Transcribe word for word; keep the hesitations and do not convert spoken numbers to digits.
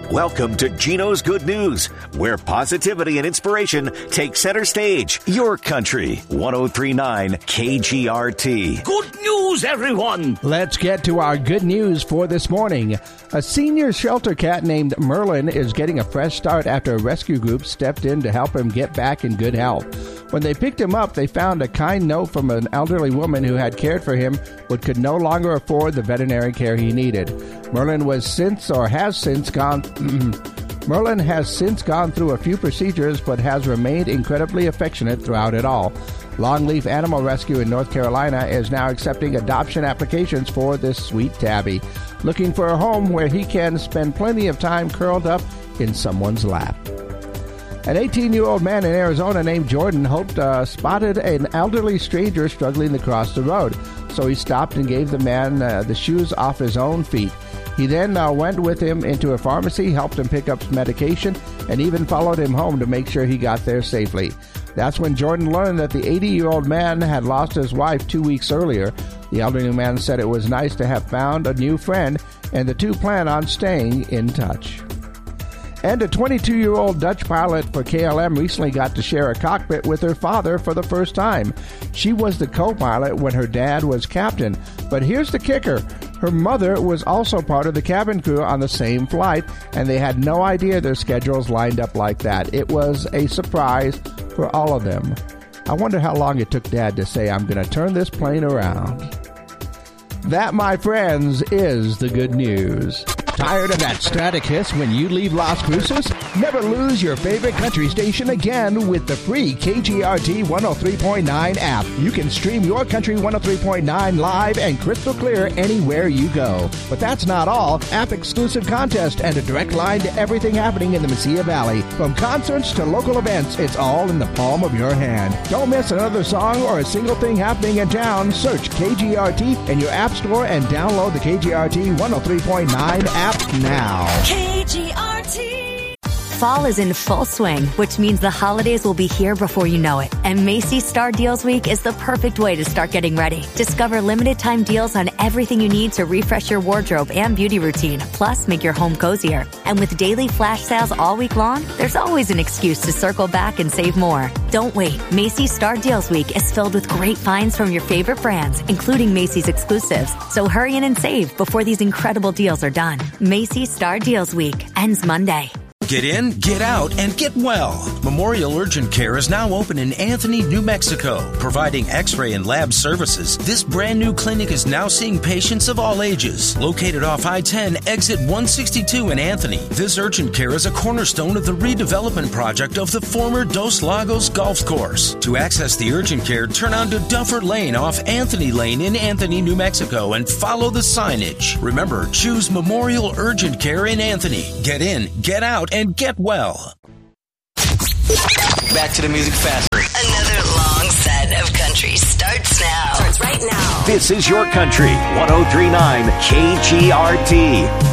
Welcome to Gino's Good News, where positivity and inspiration take center stage. Your country, one oh three point nine K G R T. Good news, everyone! Let's get to our good news for this morning. A senior shelter cat named Merlin is getting a fresh start after a rescue group stepped in to help him get back in good health. When they picked him up, they found a kind note from an elderly woman who had cared for him but could no longer afford the veterinary care he needed. Merlin was since or has since gone Merlin has since gone through a few procedures but has remained incredibly affectionate throughout it all. Longleaf Animal Rescue in North Carolina is now accepting adoption applications for this sweet tabby, looking for a home where he can spend plenty of time curled up in someone's lap. An eighteen-year-old man in Arizona named Jordan hoped uh, spotted an elderly stranger struggling to cross the road, so he stopped and gave the man uh, the shoes off his own feet. He then uh, went with him into a pharmacy, helped him pick up medication, and even followed him home to make sure he got there safely. That's when Jordan learned that the eighty-year-old man had lost his wife two weeks earlier. The elderly man said it was nice to have found a new friend, and the two plan on staying in touch. And a twenty-two-year-old Dutch pilot for K L M recently got to share a cockpit with her father for the first time. She was the co-pilot when her dad was captain. But here's the kicker. Her mother was also part of the cabin crew on the same flight, and they had no idea their schedules lined up like that. It was a surprise for all of them. I wonder how long it took Dad to say, "I'm going to turn this plane around." That, my friends, is the good news. Tired of that static hiss when you leave Las Cruces? Never lose your favorite country station again with the free K G R T one oh three point nine app. You can stream your country one oh three point nine live and crystal clear anywhere you go. But that's not all. App-exclusive contest and a direct line to everything happening in the Mesilla Valley. From concerts to local events, it's all in the palm of your hand. Don't miss another song or a single thing happening in town. Search K G R T in your app store and download the K G R T one oh three point nine app now. K G R T. Fall is in full swing, which means the holidays will be here before you know it. And Macy's Star Deals Week is the perfect way to start getting ready. Discover limited time deals on everything you need to refresh your wardrobe and beauty routine, plus make your home cozier. And with daily flash sales all week long, there's always an excuse to circle back and save more. Don't wait. Macy's Star Deals Week is filled with great finds from your favorite brands, including Macy's exclusives. So hurry in and save before these incredible deals are done. Macy's Star Deals Week ends Monday. Get in, get out, and get well. Memorial Urgent Care is now open in Anthony, New Mexico, providing x-ray and lab services. This brand new clinic is now seeing patients of all ages. Located off I ten, exit one sixty-two in Anthony, this urgent care is a cornerstone of the redevelopment project of the former Dos Lagos Golf Course. To access the urgent care, turn onto Duffer Lane off Anthony Lane in Anthony, New Mexico, and follow the signage. Remember, choose Memorial Urgent Care in Anthony. Get in, get out, and get well. Back to the music faster. Another long set of country starts now. Starts right now. This is your country, one oh three point nine K G R T.